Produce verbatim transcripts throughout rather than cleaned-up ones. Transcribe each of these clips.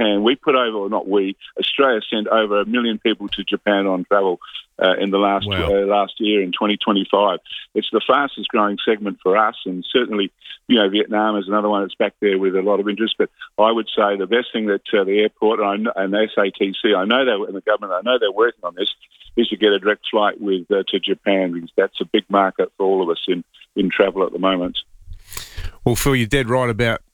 Japan. We put over, or not we, Australia sent over a million people to Japan on travel uh, in the last wow. uh, last year in twenty twenty-five. It's the fastest growing segment for us, and certainly, you know, Vietnam is another one that's back there with a lot of interest. But I would say the best thing that uh, the airport and, I know, and S A T C, I know they're in the government, I know they're working on this, is to get a direct flight with uh, to Japan, because that's a big market for all of us in, in travel at the moment. Well, Phil, you're dead right about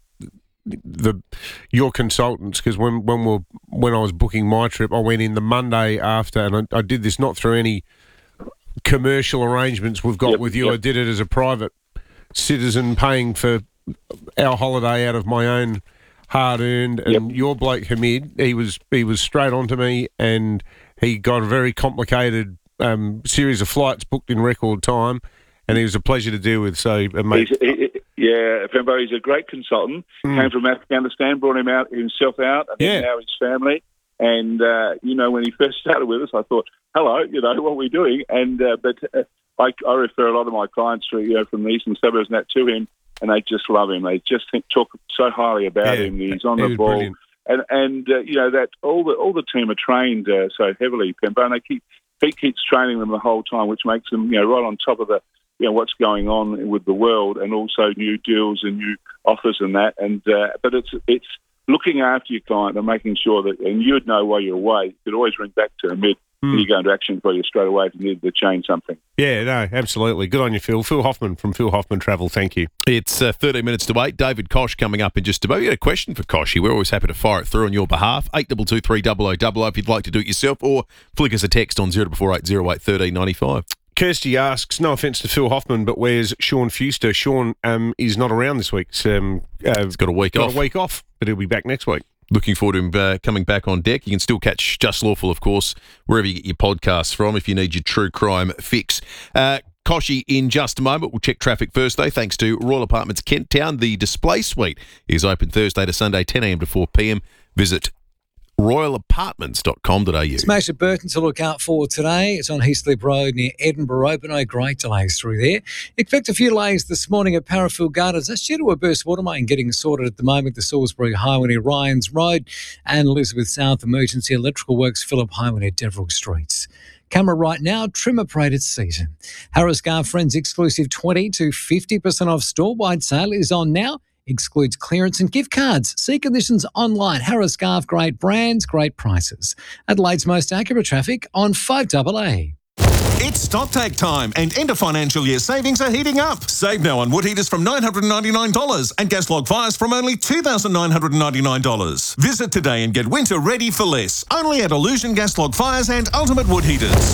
the your consultants, because when when we when I was booking my trip, I went in the Monday after, and I, I did this not through any commercial arrangements we've got yep, with you. yep. I did it as a private citizen, paying for our holiday out of my own hard-earned. And yep. your bloke Hamid, he was he was straight on to me, and he got a very complicated um, series of flights booked in record time, and he was a pleasure to deal with. So, uh, mate, he's, he, yeah, Fembo, he's a great consultant. Mm. Came from Afghanistan, brought him out himself out, and Yeah. now his family. And uh, you know, when he first started with us, I thought, "Hello, you know, what are we doing?" And uh, but uh, I, I refer a lot of my clients, through, you know, from the eastern suburbs and that to him, and they just love him. They just think, talk so highly about Yeah, him. He's on he the was ball. brilliant. And and uh, you know that all the all the team are trained uh, so heavily, Pembo, and they keep Pete keeps training them the whole time, which makes them, you know, right on top of the, you know, what's going on with the world, and also new deals and new offers and that. And uh, but it's it's looking after your client and making sure that, and you'd know while you're away, you could always ring back to Hamid. Mm. And you go into action for you straight away if you need to change something. Yeah, no, absolutely. Good on you, Phil. Phil Hoffman from Phil Hoffman Travel, thank you. It's uh, thirteen minutes to eight. David Kosh coming up in just a moment. You got a question for Koshy. We're always happy to fire it through on your behalf. eight two two three double oh double oh if you'd like to do it yourself, or flick us a text on zero four eight zero eight one three nine five. Kirsty asks, no offence to Phil Hoffman, but where's Sean Fuster? Sean um, is not around this week. Um, uh, He's got a week got off. a week off, but he'll be back next week. Looking forward to him uh, coming back on deck. You can still catch Just Lawful, of course, wherever you get your podcasts from if you need your true crime fix. Uh, Koshy in just a moment. We'll check traffic first, though, thanks to Royal Apartments Kent Town. The display suite is open Thursday to Sunday, ten a m to four p m. Visit royal apartments dot com dot a u. Smash at Burton to look out for today. It's on Heathcliff Road near Edinburgh, but no great delays through there. Expect a few delays this morning at Parafield Gardens. That's due to a burst water main getting sorted at the moment. The Salisbury Highway near Ryans Road and Elizabeth South Emergency Electrical Works, Phillip Highway near Deverell Streets. Camera right now, trim operated season. Harris Scarf Friends exclusive twenty to fifty percent off store-wide sale is on now. Excludes clearance and gift cards. See conditions online. Harris Scarf, great brands, great prices. Adelaide's most accurate traffic on five double A. It's StockTake time, and end of financial year savings are heating up. Save now on wood heaters from nine hundred ninety-nine dollars and gas log fires from only two thousand nine hundred ninety-nine dollars. Visit today and get winter ready for less. Only at Illusion Gas Log Fires and Ultimate Wood Heaters.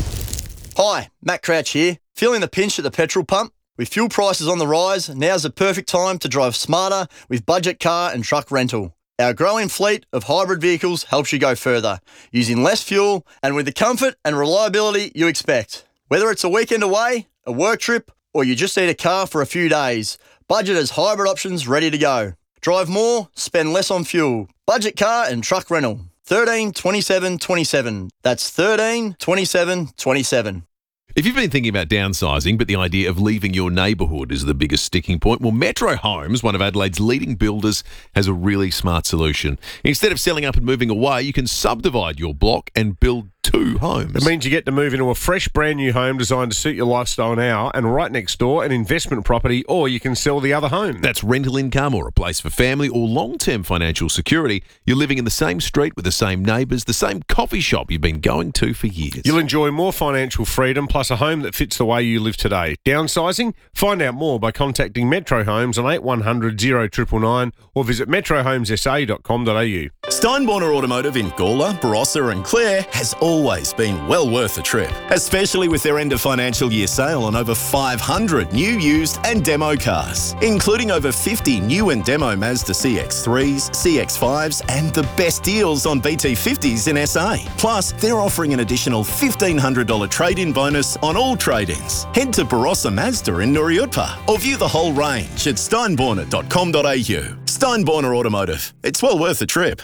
Hi, Matt Crouch here. Feeling the pinch at the petrol pump? With fuel prices on the rise, now's the perfect time to drive smarter with budget car and truck rental. Our growing fleet of hybrid vehicles helps you go further, using less fuel and with the comfort and reliability you expect. Whether it's a weekend away, a work trip, or you just need a car for a few days, Budget has hybrid options ready to go. Drive more, spend less on fuel. Budget car and truck rental. thirteen twenty-seven twenty-seven. That's thirteen twenty-seven twenty-seven. If you've been thinking about downsizing, but the idea of leaving your neighbourhood is the biggest sticking point, well, Metro Homes, one of Adelaide's leading builders, has a really smart solution. Instead of selling up and moving away, you can subdivide your block and build two homes. It means you get to move into a fresh, brand new home designed to suit your lifestyle now, and right next door, an investment property, or you can sell the other home. That's rental income or a place for family or long-term financial security. You're living in the same street with the same neighbours, the same coffee shop you've been going to for years. You'll enjoy more financial freedom, plus a home that fits the way you live today. Downsizing? Find out more by contacting Metro Homes on eight one hundred oh nine nine nine or visit metro homes s a dot com dot a u. Steinborner Automotive in Gawler, Barossa and Clare has always been well worth a trip, especially with their end of financial year sale on over five hundred new, used and demo cars, including over fifty new and demo Mazda C X threes, C X fives and the best deals on B T fifties in S A. Plus, they're offering an additional fifteen hundred dollars trade-in bonus on all trade-ins. Head to Barossa Mazda in Nuriutpa or view the whole range at steinborner dot com dot a u. Steinborner Automotive. It's well worth a trip.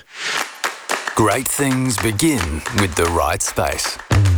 Great things begin with the right space.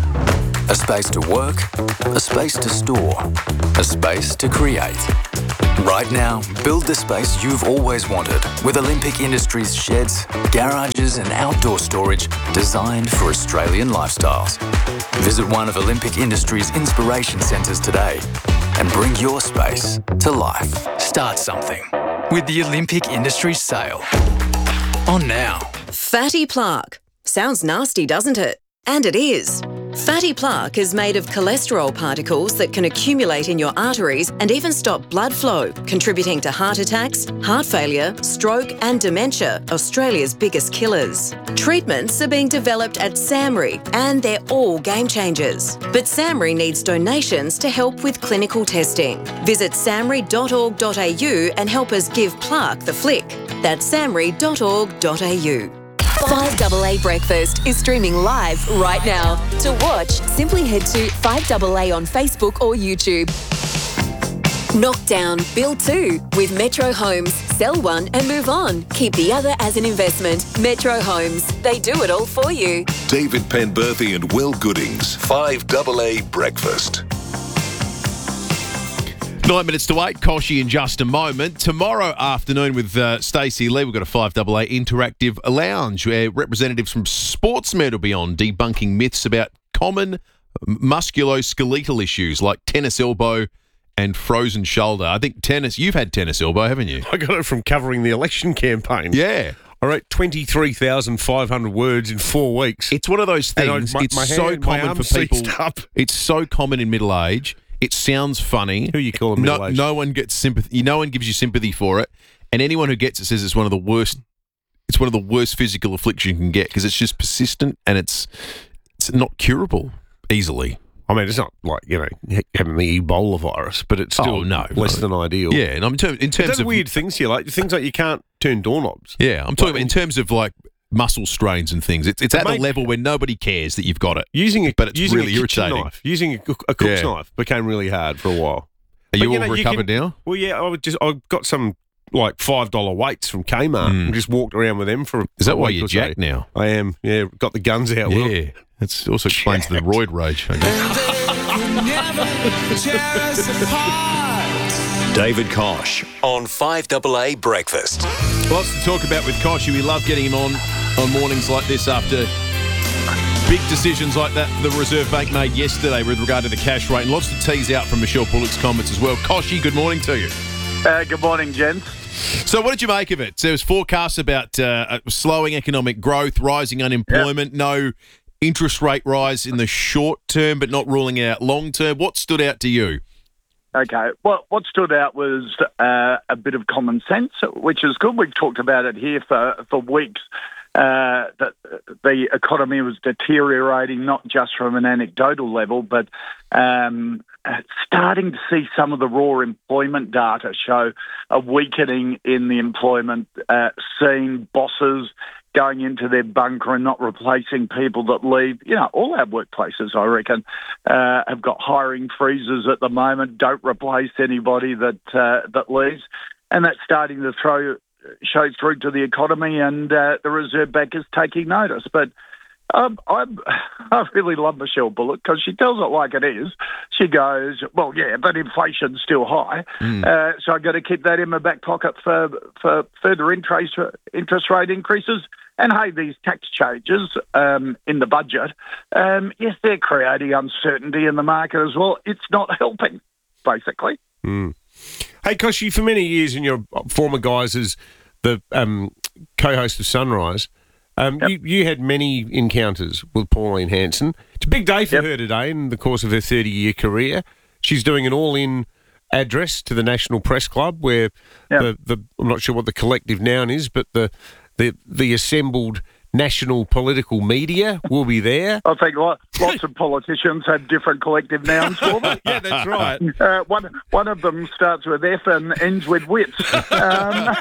A space to work, a space to store, a space to create. Right now, build the space you've always wanted with Olympic Industries sheds, garages, garages and outdoor storage designed for Australian lifestyles. Visit one of Olympic Industries' inspiration centres today and bring your space to life. Start something with the Olympic Industries sale. On now. Fatty plaque. Sounds nasty, doesn't it? And it is. Fatty plaque is made of cholesterol particles that can accumulate in your arteries and even stop blood flow, contributing to heart attacks, heart failure, stroke and dementia, Australia's biggest killers. Treatments are being developed at SAMRI and they're all game changers. But SAMRI needs donations to help with clinical testing. Visit samri dot org dot a u and help us give plaque the flick. That's samri dot org dot a u. five A A Breakfast is streaming live right now. To watch, simply head to five A A on Facebook or YouTube. Knock down, build two with Metro Homes. Sell one and move on. Keep the other as an investment. Metro Homes. They do it all for you. David Penberthy and Will Goodings. five A A Breakfast. Nine minutes to eight, Koshy in just a moment. Tomorrow afternoon with uh, Stacey Lee, we've got a five A A Interactive Lounge where representatives from Sportsmed will be on debunking myths about common musculoskeletal issues like tennis elbow and frozen shoulder. I think tennis, you've had tennis elbow, haven't you? I got it from covering the election campaign. Yeah. I wrote twenty-three thousand five hundred words in four weeks. It's one of those And I- things, my- it's my so hand- my common arms for people. seized up. It's so common in middle age. It sounds funny. Who you calling no, middle-aged? no one gets sympathy. No one gives you sympathy for it, and anyone who gets it says it's one of the worst. It's one of the worst physical afflictions you can get because it's just persistent and it's it's not curable easily. I mean, it's not like, you know, having the Ebola virus, but it's still Oh, no, less no. than ideal. Yeah, and I'm in, term, in It terms does of weird things here, like things like you can't turn doorknobs. Yeah, I'm talking about in terms of like muscle strains and things. It's it's at Mate, a level where nobody cares that you've got it. Using a But it's using really a kitchen irritating. knife, using a, cook, a cook's Yeah. knife became really hard for a while. Are But, you all know, recovered can- now? Well, yeah, I would just I got some like five dollar weights from Kmart Mm. and just walked around with them for. A, Is that a why week you're or so. jacked now? I am. Yeah, got the guns out. Will. Yeah, that also explains the roid rage. I guess. David Kosh on five A A Breakfast. Lots to talk about with Koshy. We love getting him on on mornings like this after big decisions like that the Reserve Bank made yesterday with regard to the cash rate, and lots to tease out from Michelle Bullock's comments as well. Koshy, good morning to you. Uh, good morning, gents. So what did you make of it? There was forecasts about uh, slowing economic growth, rising unemployment, no interest rate rise in the short term, but not ruling out long term. What stood out to you? Okay. Well, what stood out was uh, a bit of common sense, which is good. We've talked about it here for, for weeks, uh, that the economy was deteriorating, not just from an anecdotal level, but um, starting to see some of the raw employment data show a weakening in the employment, uh, seeing bosses going into their bunker and not replacing people that leave. You know, all our workplaces, I reckon, uh, have got hiring freezes at the moment. Don't replace anybody that uh, that leaves, and that's starting to throw show through to the economy. And uh, the Reserve Bank is taking notice. But um, I I really love Michelle Bullock because she tells it like it is. She goes, well, yeah, but inflation's still high, Mm. uh, so I've got to keep that in my back pocket for for further interest interest rate increases. And hey, these tax changes um, in the budget, um, yes, they're creating uncertainty in the market as well. It's not helping, basically. Mm. Hey, Koshy, for many years in your former guise as the um, co-host of Sunrise, um, Yep. you, you had many encounters with Pauline Hanson. It's a big day for Yep. her today in the course of her thirty-year career. She's doing an all-in address to the National Press Club where Yep. the, the I'm not sure what the collective noun is, but the the, the assembled national political media will be there. I think lo- lots of politicians have different collective nouns for them. Yeah, that's right. Uh, one one of them starts with F and ends with wits. Um,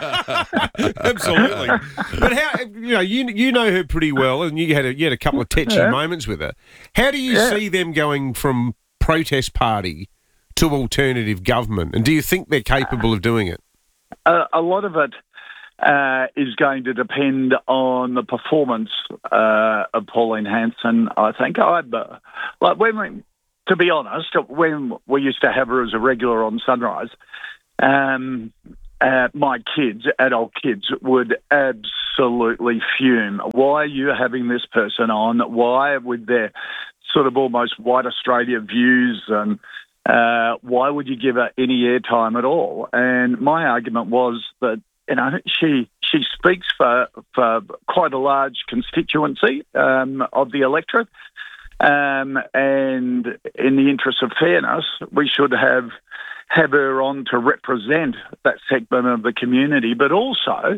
Absolutely. But how you know you you know her pretty well, and you had a you had a couple of tetchy Yeah. moments with her. How do you Yeah. see them going from protest party to alternative government? And do you think they're capable of doing it? a, a lot of it uh, is going to depend on the performance uh, of Pauline Hanson. I think I uh, like when we, to be honest, when we used to have her as a regular on Sunrise. Um, uh, my kids, adult kids, would absolutely fume. Why are you having this person on? Why, with their sort of almost white Australia views, and uh, why would you give her any airtime at all? And my argument was that, you know, she she speaks for for quite a large constituency um, of the electorate, um, and in the interest of fairness, we should have have her on to represent that segment of the community. But also,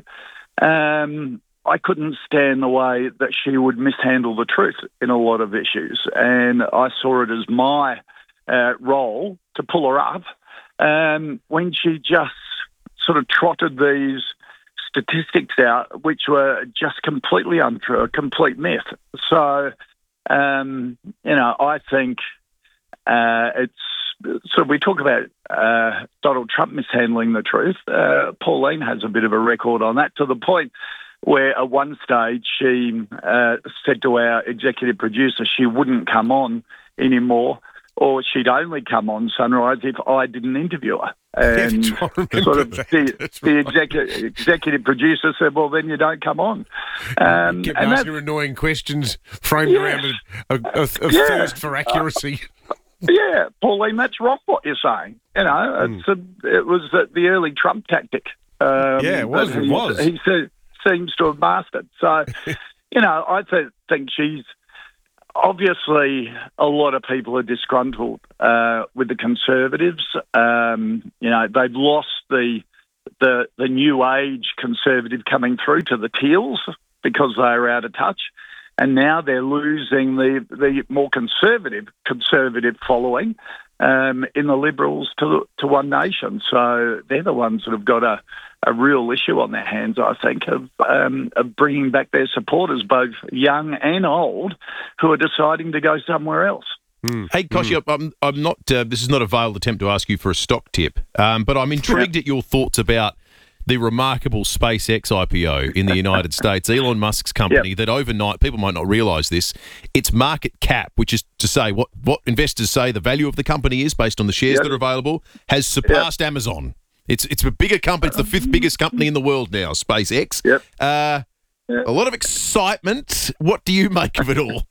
um, I couldn't stand the way that she would mishandle the truth in a lot of issues, and I saw it as my uh, role to pull her up um, when she just sort of trotted these statistics out, which were just completely untrue, a complete myth. So, um, you know, I think uh, it's, so we talk about uh, Donald Trump mishandling the truth. Uh, Pauline has a bit of a record on that, to the point where at one stage she uh, said to our executive producer she wouldn't come on anymore, or she'd only come on Sunrise if I didn't interview her. And Yeah, sort of that. the, That's the right. executive, executive producer said, well, then you don't come on. Um, Kept and asking that's, her annoying questions framed Yeah. around a, a, a, a Yeah. thirst for accuracy. yeah, Pauline, that's wrong what you're saying. You know, it's a, it was the, the early Trump tactic. Um, Yeah, it was, that it he, was. He se- seems to have mastered. So, you know, I th- think she's, obviously, a lot of people are disgruntled uh, with the Conservatives. Um, you know, they've lost the, the the new age Conservative coming through to the Teals because they're out of touch, and now they're losing the the more conservative Conservative following um, in the Liberals to to One Nation. So they're the ones that have got a a real issue on their hands, I think, of, um, of bringing back their supporters, both young and old, who are deciding to go somewhere else. Mm. Hey, Koshi, I'm, I'm not. Uh, this is not a veiled attempt to ask you for a stock tip, um, but I'm intrigued at your thoughts about the remarkable SpaceX I P O in the United States, Elon Musk's company. Yep. That overnight, people might not realise this. Its market cap, which is to say what what investors say the value of the company is based on the shares Yep. that are available, has surpassed Amazon. It's it's a bigger company. It's the fifth biggest company in the world now, SpaceX. Yep. Uh, Yep. A lot of excitement. What do you make of it all?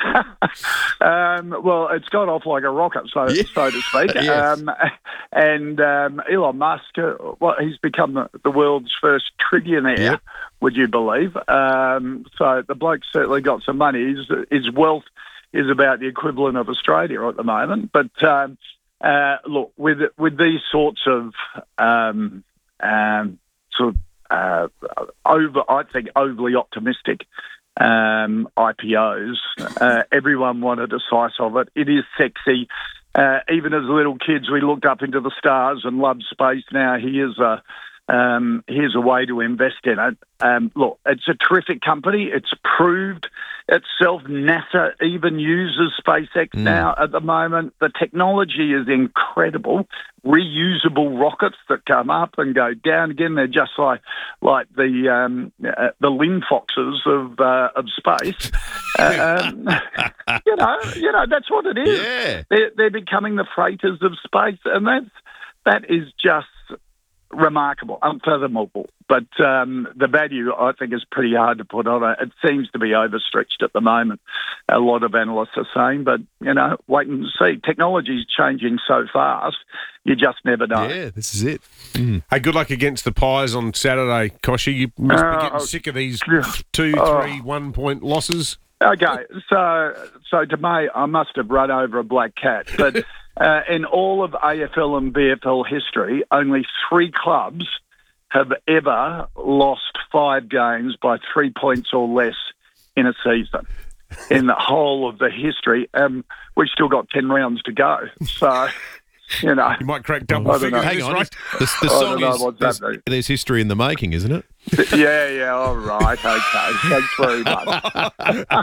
um, well, it's gone off like a rocket, so Yeah. so to speak. Yes. um, and um, Elon Musk, uh, well, he's become the, the world's first trillionaire, Yep. would you believe? Um, so the bloke's certainly got some money. His, his wealth is about the equivalent of Australia at the moment. But um, uh, look, with with these sorts of um, um, sort of Uh, over, I think, overly optimistic um, I P Os. Uh, everyone wanted a slice of it. It is sexy. Uh, even as little kids, we looked up into the stars and loved space. Now here's a um, here's a way to invest in it. Um, look, it's a terrific company. It's proved itself. NASA even uses SpaceX Mm. now at the moment. The technology is incredible. Reusable rockets that come up and go down again. They're just like like the um, uh, the Lynn Foxes of uh, of space. um, you know, you know that's what it is. Yeah. They're, they're becoming the freighters of space, and that's that is just remarkable, unfathomable. But um, the value, I think, is pretty hard to put on it. It seems to be overstretched at the moment. A lot of analysts are saying, but, you know, wait and see. Technology's changing so fast, you just never know. Yeah, this is it. Hey, good luck against the Pies on Saturday, Koshi. You must be Uh, getting oh, sick of these yeah. two, Oh. three, one-point losses. Okay, so so to me, I must have run over a black cat. But uh, in all of A F L and B F L history, only three clubs have ever lost five games by three points or less in a season. In the whole of the history, um, we've still got ten rounds to go. So, you know, You might crack double I don't figures. know. Hang this on. right? The, the I song don't know is what's there's, happening. there's history in the making, isn't it? yeah, yeah, all right, okay, thanks very much.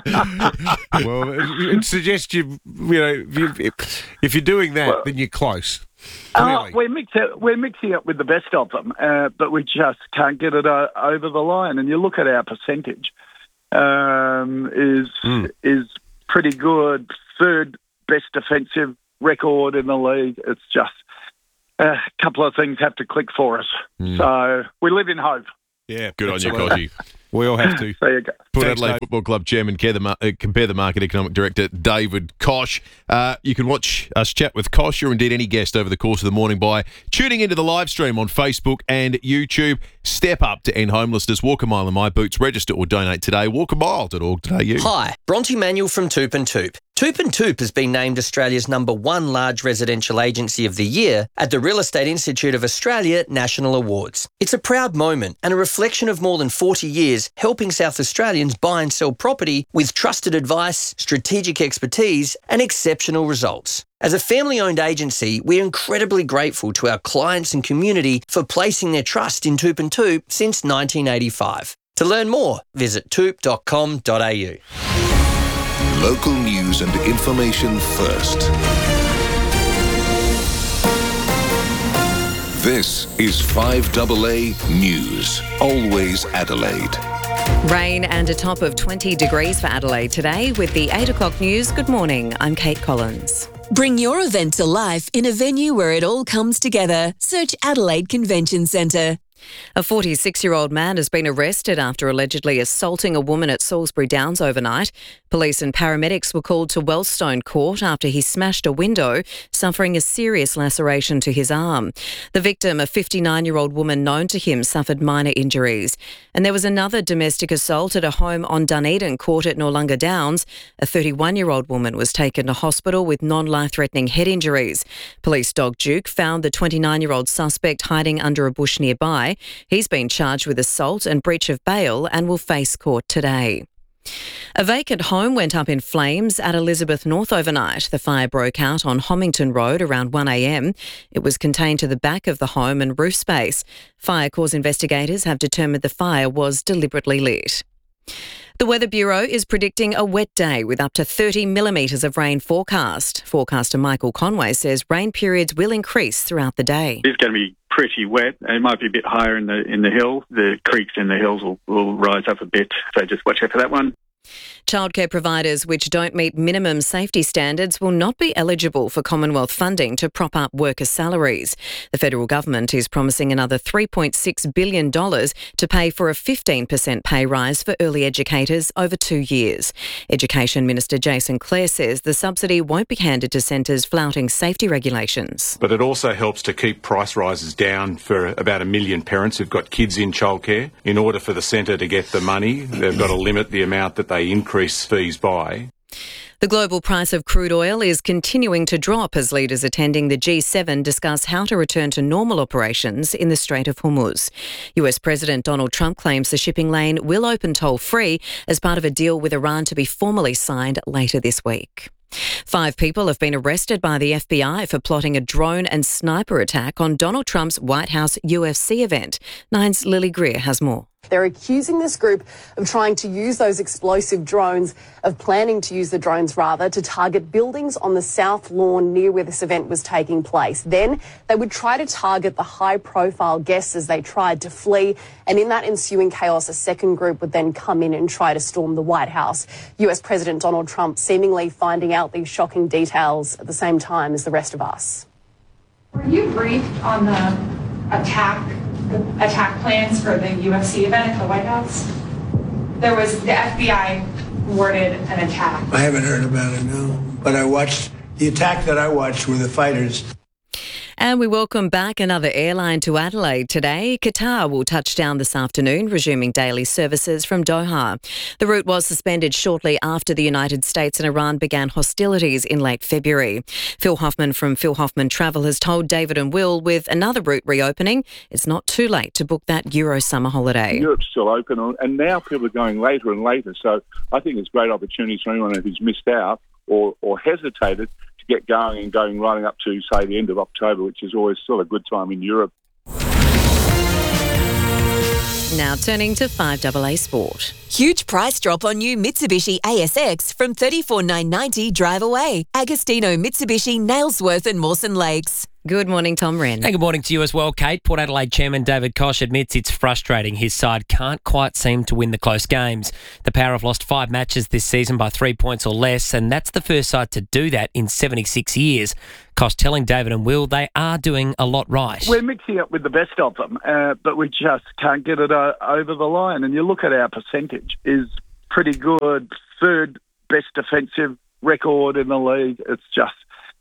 Well, it, it suggests you, you know, if, you, if you're doing that, Well- then you're close. Uh, Clearly. we're mixing we're mixing it with the best of them, uh, but we just can't get it uh, over the line. And you look at our percentage, um, is Mm. is pretty good. Third best defensive record in the league. It's just a couple of things have to click for us. Mm. So we live in hope. Yeah, good on you, absolutely. Koshy. We all have to. There you go. Port Thanks, Adelaide Dave. Football Club Chairman, Compare the, Mar- uh, Compare the Market Economic Director, David Koch. Uh, you can watch us chat with Koch or indeed any guest over the course of the morning by tuning into the live stream on Facebook and YouTube. Step up to end homelessness. Walk a mile in my boots. Register or donate today. walk a mile dot org dot a u. Hi, Bronte Manuel from Toop and Toop. Toop and Toop has been named Australia's number one large residential agency of the year at the Real Estate Institute of Australia National Awards. It's a proud moment and a reflection of more than forty years helping South Australians buy and sell property with trusted advice, strategic expertise and exceptional results. As a family-owned agency, we're incredibly grateful to our clients and community for placing their trust in Toop and Toop since nineteen eighty-five. To learn more, visit toop dot com dot a u. Local news and information first. This is five double A News. Always Adelaide. Rain and a top of twenty degrees for Adelaide today with the eight o'clock news. Good morning, I'm Kate Collins. Bring your event to life in a venue where it all comes together. Search Adelaide Convention Centre. A forty-six-year-old man has been arrested after allegedly assaulting a woman at Salisbury Downs overnight. Police and paramedics were called to Wellstone Court after he smashed a window, suffering a serious laceration to his arm. The victim, a fifty-nine-year-old woman known to him, suffered minor injuries. And there was another domestic assault at a home on Dunedin Court at Noarlunga Downs. A thirty-one-year-old woman was taken to hospital with non-life-threatening head injuries. Police dog Duke found the twenty-nine-year-old suspect hiding under a bush nearby. He's been charged with assault and breach of bail and will face court today. A vacant home went up in flames at Elizabeth North overnight. The fire broke out on Homington Road around one a m. It was contained to the back of the home and roof space. Fire cause investigators have determined the fire was deliberately lit. The Weather Bureau is predicting a wet day with up to thirty millimetres of rain forecast. Forecaster Michael Conway says rain periods will increase throughout the day. It's going to be pretty wet. It might be a bit higher in the in the hill. The creeks in the hills will, will rise up a bit, so just watch out for that one. Childcare providers which don't meet minimum safety standards will not be eligible for Commonwealth funding to prop up worker salaries. The federal government is promising another three point six billion dollars to pay for a fifteen percent pay rise for early educators over two years. Education Minister Jason Clare says the subsidy won't be handed to centres flouting safety regulations. But it also helps to keep price rises down for about a million parents who've got kids in childcare. In order for the centre to get the money, they've got to limit the amount that they increase fees by. The global price of crude oil is continuing to drop as leaders attending the G seven discuss how to return to normal operations in the Strait of Hormuz. U S President Donald Trump claims the shipping lane will open toll-free as part of a deal with Iran to be formally signed later this week. Five people have been arrested by the F B I for plotting a drone and sniper attack on Donald Trump's White House U F C event. Nine's Lily Greer has more. They're accusing this group of trying to use those explosive drones, of planning to use the drones rather, to target buildings on the south lawn near where this event was taking place. Then they would try to target the high-profile guests as they tried to flee. And in that ensuing chaos, a second group would then come in and try to storm the White House. U S President Donald Trump seemingly finding out these shocking details at the same time as the rest of us. Were you briefed on the attack? The attack plans for the U F C event at the White House? There was, the F B I warded an attack. I haven't heard about it, no. But I watched, the attack that I watched were the fighters. And we welcome back another airline to Adelaide today. Qatar will touch down this afternoon, resuming daily services from Doha. The route was suspended shortly after the United States and Iran began hostilities in late February. Phil Hoffman from Phil Hoffman Travel has told David and Will with another route reopening, it's not too late to book that Euro summer holiday. Europe's still open, and now people are going later and later. So I think it's great opportunities for anyone who's missed out or, or hesitated to get going and going running up to, say, the end of October, which is always still a good time in Europe. Now turning to five double A Sport. Huge price drop on new Mitsubishi A S X from thirty-four thousand nine hundred ninety drive away. Agostino Mitsubishi, Nailsworth and Mawson Lakes. Good morning, Tom Wren. And good morning to you as well, Kate. Port Adelaide Chairman David Koch admits it's frustrating his side can't quite seem to win the close games. The Power have lost five matches this season by three points or less, and that's the first side to do that in seventy-six years. Koch telling David and Will they are doing a lot right. We're mixing up with the best of them, uh, but we just can't get it uh, over the line. And you look at our percentage, is pretty good. Third best defensive record in the league. It's just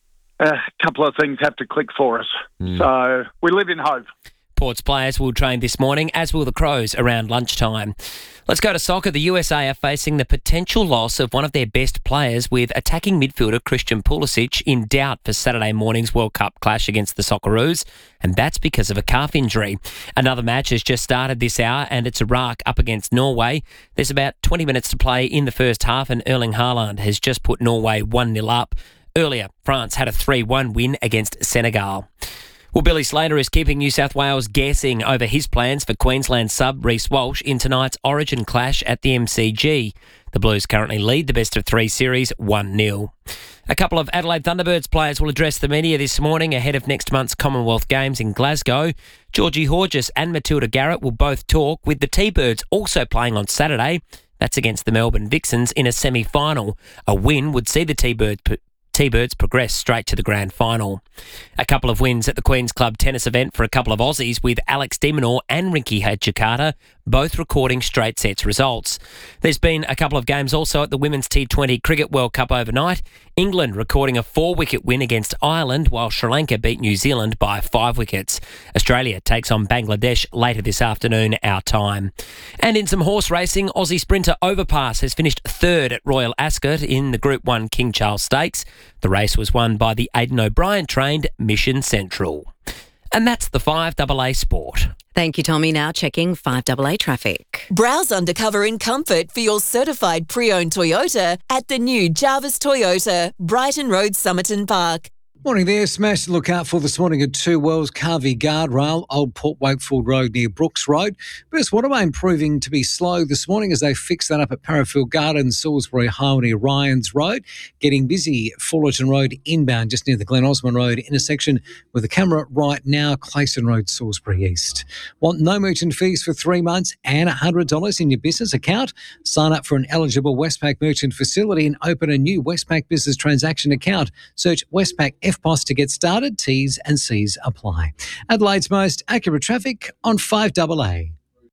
a couple of things have to click for us. Mm. So we live in hope. Port's players will train this morning, as will the Crows, around lunchtime. Let's go to soccer. The U S A are facing the potential loss of one of their best players, with attacking midfielder Christian Pulisic in doubt for Saturday morning's World Cup clash against the Socceroos, and that's because of a calf injury. Another match has just started this hour, and it's Iraq up against Norway. There's about twenty minutes to play in the first half, and Erling Haaland has just put Norway one nil up. Earlier, France had a three one win against Senegal. Well, Billy Slater is keeping New South Wales guessing over his plans for Queensland sub Reece Walsh in tonight's Origin clash at the M C G. The Blues currently lead the best of three series one nil. A couple of Adelaide Thunderbirds players will address the media this morning ahead of next month's Commonwealth Games in Glasgow. Georgie Horgis and Matilda Garrett will both talk, with the T-Birds also playing on Saturday. That's against the Melbourne Vixens in a semi-final. A win would see the T-Birds p- T-Birds progress straight to the grand final. A couple of wins at the Queen's Club tennis event for a couple of Aussies, with Alex de Minaur and Rinky Hijikata both recording straight sets results. There's been a couple of games also at the Women's T twenty Cricket World Cup overnight. England recording a four-wicket win against Ireland, while Sri Lanka beat New Zealand by five wickets. Australia takes on Bangladesh later this afternoon, our time. And in some horse racing, Aussie sprinter Overpass has finished third at Royal Ascot in the Group one King Charles Stakes. The race was won by the Aidan O'Brien-trained Mission Central. And that's the five double A Sport. Thank you, Tommy. Now checking five double A traffic. Browse undercover in comfort for your certified pre-owned Toyota at the new Jarvis Toyota, Brighton Road, Somerton Park. Morning there. Smash to look out for this morning at Two Wells, Carvey Guardrail, Old Port Wakefield Road near Brooks Road. Burst Watermain proving to be slow this morning as they fix that up at Parafield Gardens, Salisbury Highway near Ryans Road. Getting busy at Fullerton Road inbound just near the Glen Osmond Road intersection with the camera right now, Clayton Road, Salisbury East. Want no merchant fees for three months and one hundred dollars in your business account? Sign up for an eligible Westpac merchant facility and open a new Westpac business transaction account. Search Westpac F P O S to get started. T's and C's apply. Adelaide's most accurate traffic on five double A.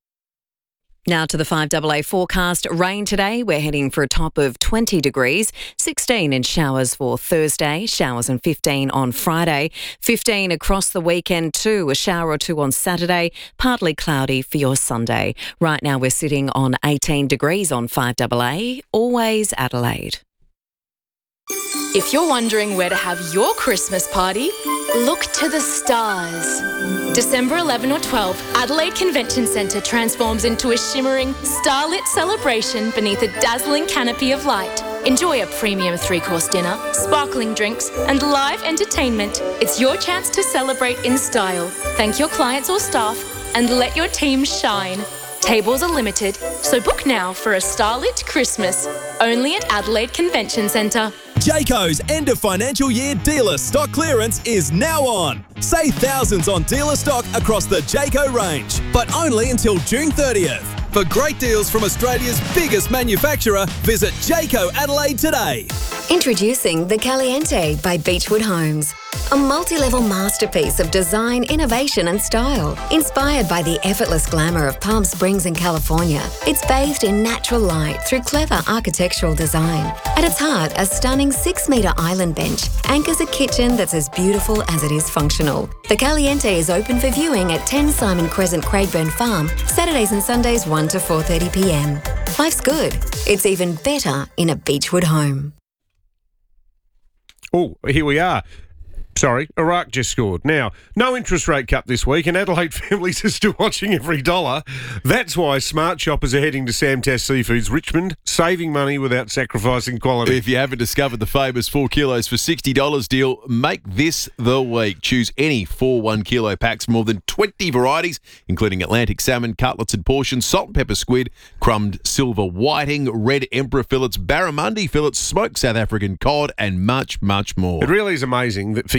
Now to the five double A forecast. Rain today. We're heading for a top of twenty degrees. sixteen in showers for Thursday. Showers and fifteen on Friday. fifteen across the weekend too. A shower or two on Saturday. Partly cloudy for your Sunday. Right now we're sitting on eighteen degrees on five double A. Always Adelaide. If you're wondering where to have your Christmas party, look to the stars. December eleventh or twelfth, Adelaide Convention Centre transforms into a shimmering, starlit celebration beneath a dazzling canopy of light. Enjoy a premium three-course dinner, sparkling drinks and live entertainment. It's your chance to celebrate in style, thank your clients or staff and let your team shine. Tables are limited, so book now for a starlit Christmas, only at Adelaide Convention Centre. Jayco's end of financial year dealer stock clearance is now on. Save thousands on dealer stock across the Jayco range, but only until June thirtieth. For great deals from Australia's biggest manufacturer, visit Jayco Adelaide today. Introducing the Caliente by Beechwood Homes. A multi-level masterpiece of design, innovation and style. Inspired by the effortless glamour of Palm Springs in California, it's bathed in natural light through clever architectural design. At its heart, a stunning six-metre island bench anchors a kitchen that's as beautiful as it is functional. The Caliente is open for viewing at ten Simon Crescent, Craigburn Farm, Saturdays and Sundays one to four thirty p m. Life's good. It's even better in a Beechwood home. Oh, here we are. Sorry, Iraq just scored. Now, no interest rate cut this week, and Adelaide families are still watching every dollar. That's why smart shoppers are heading to Samtas Seafoods Richmond, saving money without sacrificing quality. If you haven't discovered the famous four kilos for sixty dollars deal, make this the week. Choose any four one kilo packs from more than twenty varieties, including Atlantic salmon, cutlets and portions, salt and pepper squid, crumbed silver whiting, red emperor fillets, barramundi fillets, smoked South African cod, and much, much more. It really is amazing that for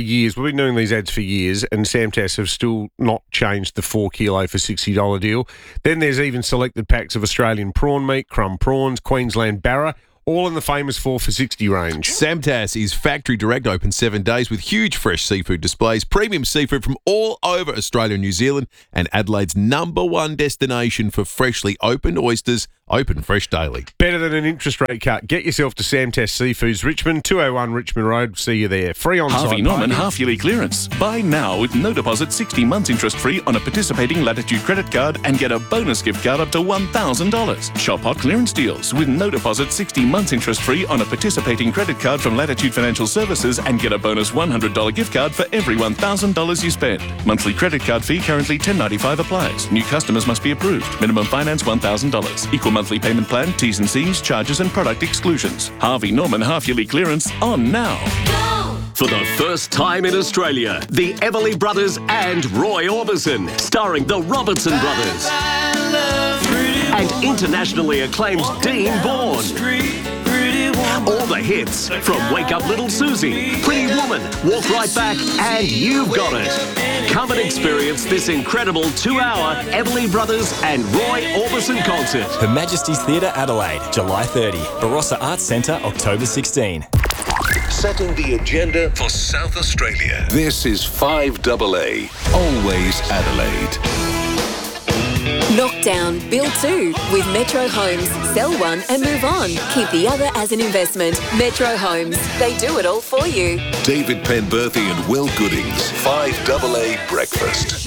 years. We've been doing these ads for years, and Samtas have still not changed the four kilo for sixty dollars deal. Then there's even selected packs of Australian prawn meat, crumb prawns, Queensland barra, all in the famous four for sixty range. Samtas is factory direct, open seven days with huge fresh seafood displays, premium seafood from all over Australia and New Zealand, and Adelaide's number one destination for freshly opened oysters, open fresh daily. Better than an interest rate cut. Get yourself to Samtas Seafoods, Richmond, two oh one Richmond Road. See you there. Free on site. Harvey Norman half-yearly clearance. Buy now with no deposit, sixty months interest-free on a participating Latitude credit card and get a bonus gift card up to one thousand dollars. Shop hot clearance deals with no deposit, sixty months interest-free on a participating credit card from Latitude Financial Services and get a bonus one hundred dollars gift card for every one thousand dollars you spend. Monthly credit card fee currently ten dollars ninety-five applies. New customers must be approved. Minimum finance one thousand dollars. Equal monthly payment plan, T's and C's, charges and product exclusions. Harvey Norman half-yearly clearance on now. For the first time in Australia, the Everly Brothers and Roy Orbison, starring the Robertson Brothers. And internationally acclaimed Dean Bourne. All the hits from Wake Up Little Susie, Pretty Woman, Walk Right Back, and You've Got It. Come and experience this incredible two-hour Everly Brothers and Roy Orbison concert. Her Majesty's Theatre, Adelaide, July thirtieth. Barossa Arts Centre, October sixteenth. Setting the agenda for South Australia. This is five double A, always Adelaide. Knockdown, build two with Metro Homes. Sell one and move on. Keep the other as an investment. Metro Homes. They do it all for you. David Penberthy and Will Goodings. five double A Breakfast.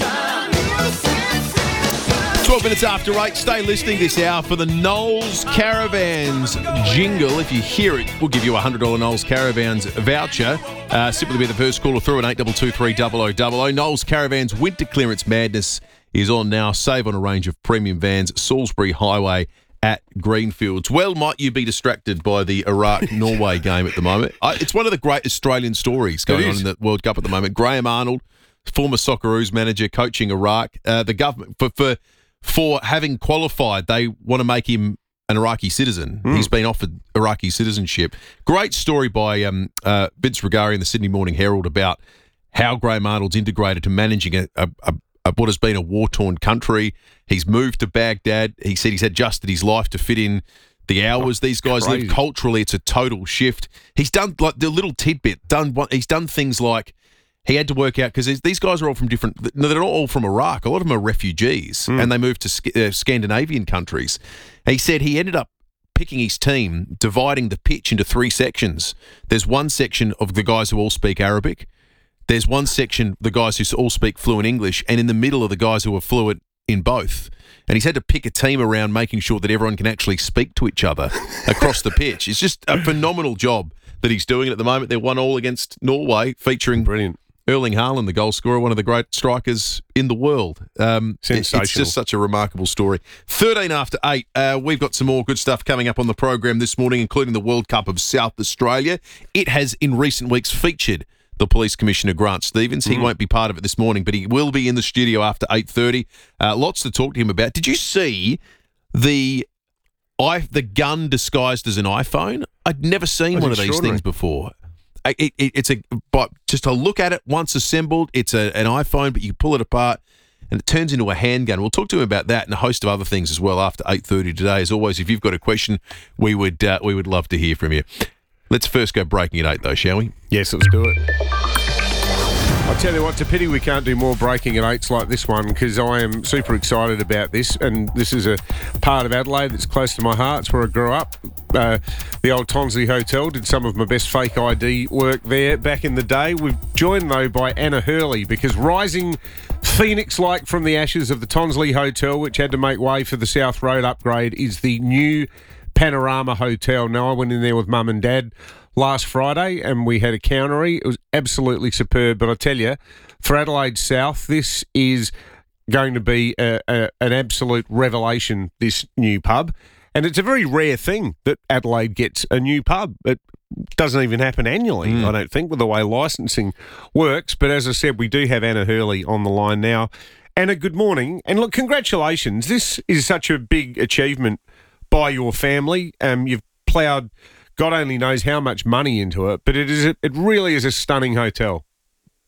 twelve minutes after eight. Stay listening this hour for the Knowles Caravans jingle. If you hear it, we'll give you a one hundred dollars Knowles Caravans voucher. Uh, simply be the first caller through at eight two two three zero zero zero zero. Knowles Caravans Winter Clearance Madness is on now. Save on a range of premium vans, Salisbury Highway at Greenfields. Well, might you be distracted by the Iraq-Norway game at the moment? I, it's one of the great Australian stories going on in the World Cup at the moment. Graham Arnold, former Socceroos manager, coaching Iraq. Uh, the government, for, for for having qualified, they want to make him an Iraqi citizen. Mm. He's been offered Iraqi citizenship. Great story by um, uh, Vince Regari in the Sydney Morning Herald about how Graham Arnold's integrated to managing a, a, a what has been a war-torn country. He's moved to Baghdad. He said he's adjusted his life to fit in the hours these guys Crazy. live. Culturally, it's a total shift. He's done like the little tidbit. Done. He's done things like he had to work out because these guys are all from different. They're not all from Iraq. A lot of them are refugees, mm. and they moved to uh, Scandinavian countries. And he said he ended up picking his team, dividing the pitch into three sections. There's one section of the guys who all speak Arabic. There's one section, the guys who all speak fluent English, and in the middle are the guys who are fluent in both. And he's had to pick a team around making sure that everyone can actually speak to each other across the pitch. It's just a phenomenal job that he's doing at the moment. They're one all against Norway, featuring Brilliant. Erling Haaland, the goal scorer, one of the great strikers in the world. Um, Sensational. It's just such a remarkable story. thirteen after eight, uh, we've got some more good stuff coming up on the program this morning, including the World Cup of South Australia. It has, in recent weeks, featured the Police Commissioner, Grant Stevens. He mm. won't be part of it this morning, but he will be in the studio after eight thirty. Uh, lots to talk to him about. Did you see the I, the gun disguised as an iPhone? I'd never seen That's one of these things before. It, it, it's a but just to look at it once assembled, it's a, an iPhone, but you pull it apart and it turns into a handgun. We'll talk to him about that and a host of other things as well after eight thirty today. As always, if you've got a question, we would uh, we would love to hear from you. Let's first go breaking at eight, though, shall we? Yes, let's do it. I'll tell you what, it's a pity we can't do more breaking at eights like this one, because I am super excited about this, and this is a part of Adelaide that's close to my heart. It's where I grew up. Uh, the old Tonsley Hotel, did some of my best fake I D work there back in the day. We're joined, though, by Anna Hurley, because rising phoenix-like from the ashes of the Tonsley Hotel, which had to make way for the South Road upgrade, is the new Panorama Hotel. Now, I went in there with Mum and Dad last Friday and we had a countery. It was absolutely superb, but I tell you, for Adelaide South, this is going to be a, a, an absolute revelation, this new pub. And it's a very rare thing that Adelaide gets a new pub. It doesn't even happen annually, mm. I don't think, with the way licensing works. But as I said, we do have Anna Hurley on the line now. Anna, good morning. And look, congratulations. This is such a big achievement by your family. Um, you've ploughed God only knows how much money into it, but it is a, it really is a stunning hotel.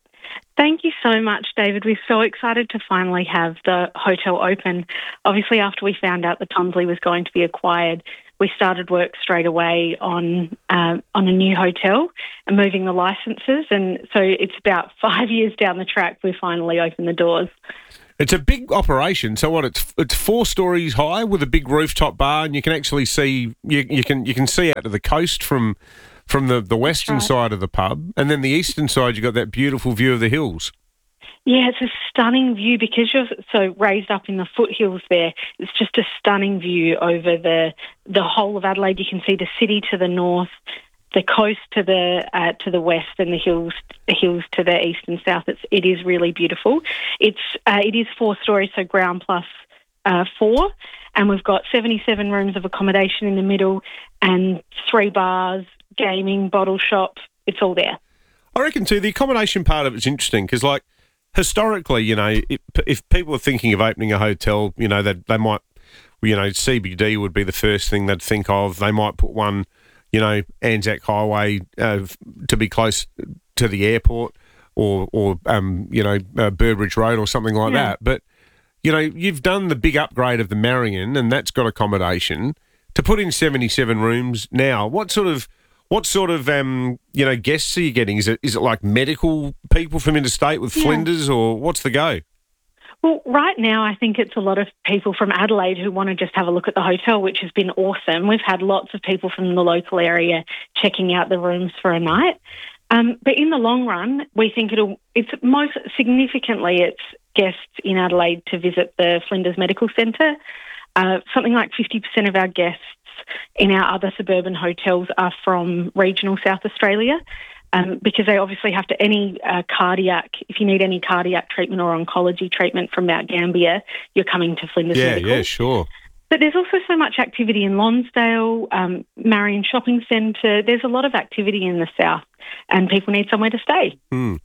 Thank you so much, David. We're so excited to finally have the hotel open. Obviously, after we found out that Tonsley was going to be acquired, we started work straight away on uh, on a new hotel and moving the licences. And so it's about five years down the track, we finally opened the doors. It's a big operation. So what? It's it's four stories high with a big rooftop bar, and you can actually see you, you can you can see out to the coast from from the, the western right. side of the pub, and then the eastern side you've got that beautiful view of the hills. Yeah, it's a stunning view because you're so raised up in the foothills there. It's just a stunning view over the the whole of Adelaide. You can see the city to the north, the coast to the uh, to the west, and the hills the hills to the east and south. It's it is really beautiful. It's uh, it is four stories, so ground plus uh, four, and we've got seventy-seven rooms of accommodation in the middle and three bars, gaming, bottle shop. It's all there. I reckon too. The accommodation part of it's interesting because, like, historically, you know, if, if people are thinking of opening a hotel, you know, they they might, you know, C B D would be the first thing they'd think of. They might put one, you know, Anzac Highway uh, to be close to the airport, or or um, you know, uh, Burbridge Road or something like Yeah. that. But you know, you've done the big upgrade of the Marion, and that's got accommodation. To put in seventy-seven rooms now, what sort of What sort of um, you know guests are you getting? Is it is it like medical people from interstate with Yeah. Flinders, or what's the go? Well, right now, I think it's a lot of people from Adelaide who want to just have a look at the hotel, which has been awesome. We've had lots of people from the local area checking out the rooms for a night. Um, but in the long run, we think it'll, it's most significantly, it's guests in Adelaide to visit the Flinders Medical Centre. Uh, something like fifty percent of our guests in our other suburban hotels are from regional South Australia. Um, because they obviously have to, any uh, cardiac, if you need any cardiac treatment or oncology treatment from Mount Gambier, you're coming to Flinders Yeah, Medical. yeah, sure. But there's also so much activity in Lonsdale, um, Marion Shopping Centre. There's a lot of activity in the south, and people need somewhere to stay. Hmm.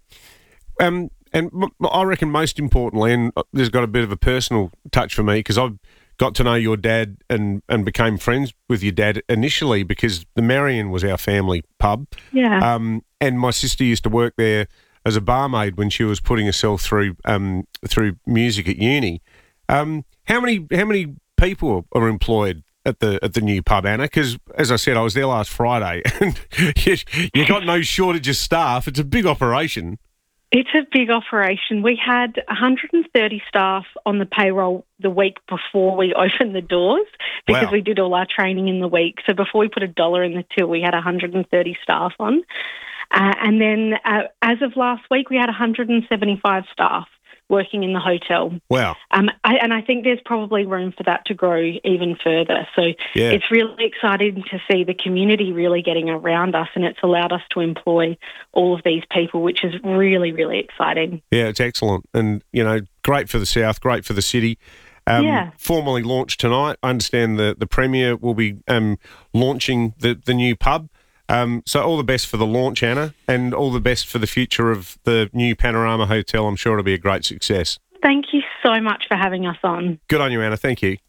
Um, and m- I reckon most importantly, and there's got a bit of a personal touch for me because I've got to know your dad and, and became friends with your dad initially because the Marion was our family pub. Yeah. Um, and my sister used to work there as a barmaid when she was putting herself through um, through music at uni. Um, how many how many people are employed at the at the new pub, Anna? Because as I said, I was there last Friday, and you, you got no shortage of staff. It's a big operation. It's a big operation. We had one hundred thirty staff on the payroll the week before we opened the doors because Wow. we did all our training in the week. So before we put a dollar in the till, we had one hundred thirty staff on. Uh, and then uh, as of last week, we had one hundred seventy-five staff working in the hotel. Wow. Um, I, and I think there's probably room for that to grow even further. So Yeah. it's really exciting to see the community really getting around us, and it's allowed us to employ all of these people, which is really, really exciting. Yeah, it's excellent. And, you know, great for the South, great for the city. Um, Yeah. Formally launched tonight. I understand the, the Premier will be um, launching the, the new pub. Um, so all the best for the launch, Anna, and all the best for the future of the new Panorama Hotel. I'm sure it'll be a great success. Thank you so much for having us on. Good on you, Anna. Thank you.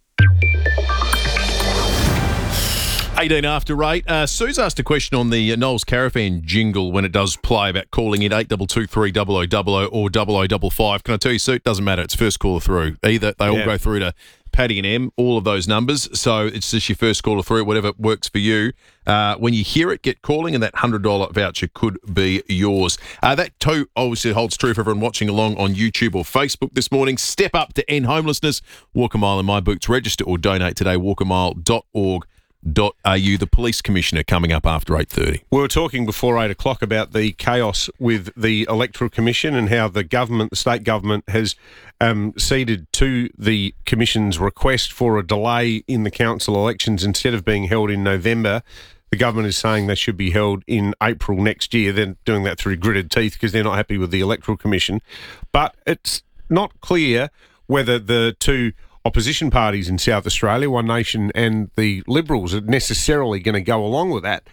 eighteen after eight. Uh, Sue's asked a question on the uh, Knowles Caravan jingle when it does play about calling in eight two two three double oh double oh or double oh double five. Can I tell you, Sue, it doesn't matter. It's first caller through. Either they all Yeah. go through to Paddy and Em, all of those numbers. So it's just your first caller through, whatever works for you. Uh, when you hear it, get calling, and that one hundred dollars voucher could be yours. Uh, that too obviously holds true for everyone watching along on YouTube or Facebook this morning. Step up to end homelessness. Walk a mile in my boots. Register or donate today. walk a mile dot org dot a u. The Police Commissioner coming up after eight thirty. We were talking before eight o'clock about the chaos with the Electoral Commission and how the government, the state government, has um, ceded to the Commission's request for a delay in the council elections instead of being held in November. The government is saying they should be held in April next year. They're doing that through gritted teeth because they're not happy with the Electoral Commission. But it's not clear whether the two opposition parties in South Australia, One Nation and the Liberals, are necessarily going to go along with that.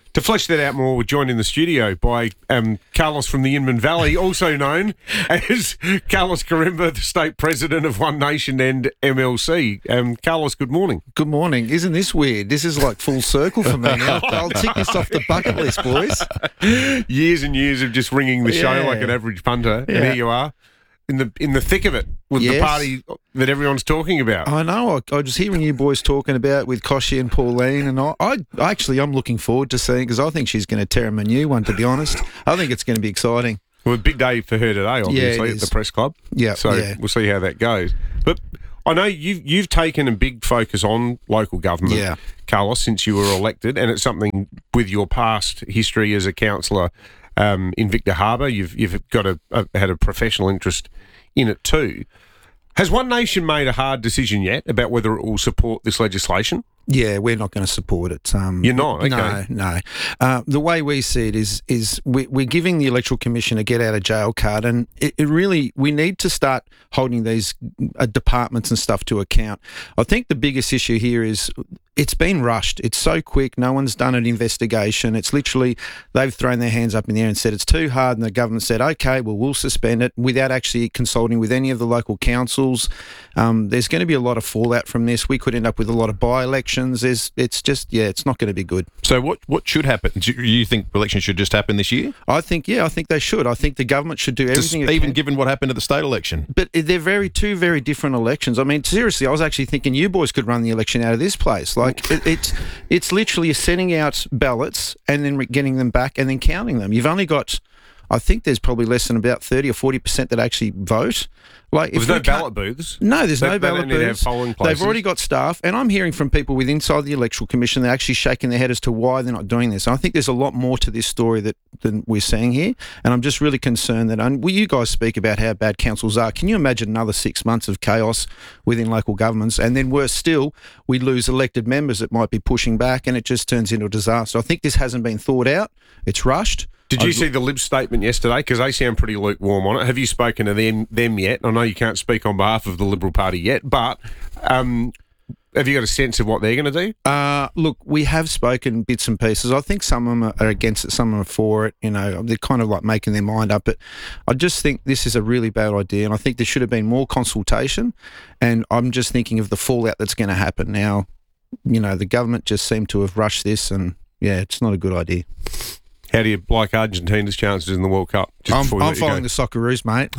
To flesh that out more, we're joined in the studio by um, Carlos from the Inman Valley, also known as Carlos Karemba, the State President of One Nation and M L C. Um, Carlos, good morning. Good morning. Isn't this weird? This is like full circle for me now. I'll tick this off the bucket list, boys. Years and years of just ringing the show Yeah. like an average punter, Yeah. and here you are. In the in the thick of it with Yes. the party that everyone's talking about. I know. I, I was hearing you boys talking about with Koshi and Pauline, and I, I actually I'm looking forward to seeing because I think she's going to tear him a new one. To be honest, I think it's going to be exciting. Well, a big day for her today, obviously, it at the is. press club. Yeah, So yeah. we'll see how that goes. But I know you've you've taken a big focus on local government, Yeah. Carlos, since you were elected, and it's something with your past history as a councillor um, in Victor Harbour. You've you've got a, a had a professional interest in it too. Has One Nation made a hard decision yet about whether it will support this legislation? Yeah, we're not going to support it. Um, You're not? Okay. No, no. Uh, the way we see it is is we, we're giving the Electoral Commission a get out of jail card, and it, it really we need to start holding these uh, departments and stuff to account. I think the biggest issue here is it's been rushed. It's so quick. No one's done an investigation. It's literally they've thrown their hands up in the air and said it's too hard, and the government said, okay, well, we'll suspend it without actually consulting with any of the local councils. Um, there's going to be a lot of fallout from this. We could end up with a lot of by-elections. There's, it's just, yeah, it's not going to be good. So what what should happen? Do you think elections should just happen this year? I think, yeah, I think they should. I think the government should do Just everything. it even can. given what happened at the state election. But they're very two very different elections. I mean, seriously, I was actually thinking you boys could run the election out of this place. Like it, it's it's literally sending out ballots and then getting them back and then counting them. You've only got, I think there's probably less than about thirty or forty percent that actually vote. Like, There's if no we can't- ballot booths. No, there's They- no they ballot don't need to have booths. polling places. They've already got staff, and I'm hearing from people with inside the Electoral Commission they're actually shaking their head as to why they're not doing this. And I think there's a lot more to this story that than we're seeing here, and I'm just really concerned that. And well, you guys speak about how bad councils are. Can you imagine another six months of chaos within local governments, and then worse still, we lose elected members that might be pushing back, and it just turns into a disaster. I think this hasn't been thought out. It's rushed. Did you I- see the Lib statement yesterday? Because they sound pretty lukewarm on it. Have you spoken to them them yet? I know you can't speak on behalf of the Liberal Party yet, but um, have you got a sense of what they're going to do? Uh, look, we have spoken bits and pieces. I think some of them are against it, some of them are for it. You know, they're kind of like making their mind up. But I just think this is a really bad idea, and I think there should have been more consultation. And I'm just thinking of the fallout that's going to happen now. You know, the government just seemed to have rushed this, and yeah, it's not a good idea. How do you like Argentina's chances in the World Cup? Just I'm, before we I'm let you go. following the Socceroos, mate.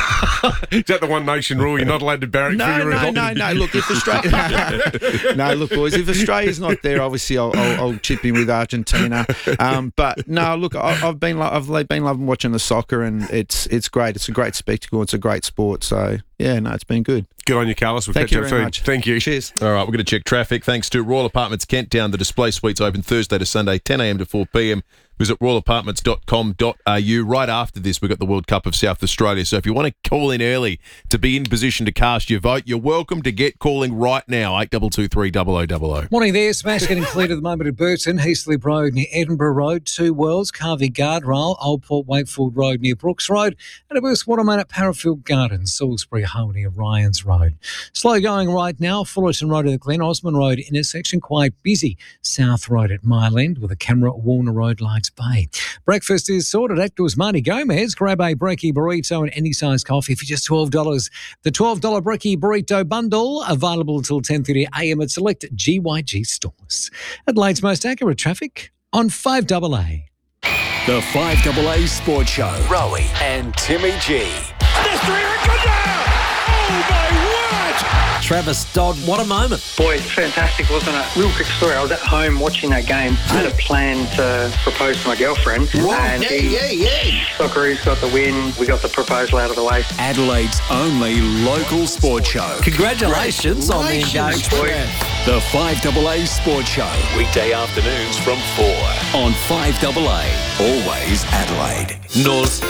Is that the One Nation rule? You're not allowed to barrack for No, your no, result? no, no. Look, if Australia, no, look, boys. If Australia's not there, obviously I'll, I'll, I'll chip in with Argentina. Um, but no, look, I, I've been, lo- I've been loving watching the soccer, and it's, it's great. It's a great spectacle. It's a great sport. So yeah, no, it's been good. Good on you, Carlos. We'll Thank catch you up very soon. much. Thank you. Cheers. All right, we're going to check traffic. Thanks to Royal Apartments Kent Town. The display suites open Thursday to Sunday, ten a m to four p m. Visit royal apartments dot com dot a u. Right after this, we've got the World Cup of South Australia. So if you want to call in early to be in position to cast your vote, you're welcome to get calling right now, eight two two three double oh double oh. Morning there. Smash getting cleared at the moment at Burton, Heathslip Road near Edinburgh Road, Two Wells, Carvey Guardrail, Old Port Wakefield Road near Brooks Road, and a burst watermain at Parafield Gardens, Salisbury Home near Ryans Road. Slow going right now, Fullerton Road at the Glen Osmond Road intersection, quite busy. South Road at Mile End with a camera at Warner Road, Lights Bay. Breakfast is sorted. Actors Marty Gomez. Grab a brekkie burrito and any size coffee for just twelve dollars. The twelve dollars brekkie burrito bundle available until ten thirty a m at select G Y G stores. Adelaide's most accurate traffic on five double A. The five double A Sports Show. Rowie and Timmy G. There's three hundred now! Oh, my word! Travis Dodd, what a moment. Boy, it's fantastic, wasn't it? Real quick story. I was at home watching that game. I had a plan to propose to my girlfriend. Wow, and yeah, he, yeah, yeah. Socceroos got the win. We got the proposal out of the way. Adelaide's only local sports show. Congratulations on the engagement. The five double A Sports Show. Weekday afternoons from four on five double A. Always Adelaide. North